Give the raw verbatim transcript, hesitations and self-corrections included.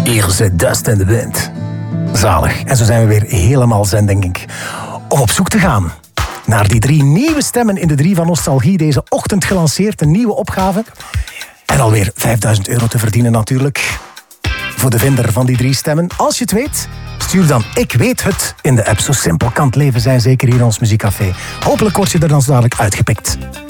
Hier zit Dust in the Wind. Zalig. En zo zijn we weer helemaal zen, denk ik. Om op zoek te gaan naar die drie nieuwe stemmen in de Drie van Nostalgie. Deze ochtend gelanceerd, een nieuwe opgave. En alweer vijfduizend euro te verdienen natuurlijk. Voor de vinder van die drie stemmen. Als je het weet, stuur dan Ik weet het in de app. Zo simpel kan het leven zijn, zeker hier in ons muziekcafé. Hopelijk word je er dan zo dadelijk uitgepikt.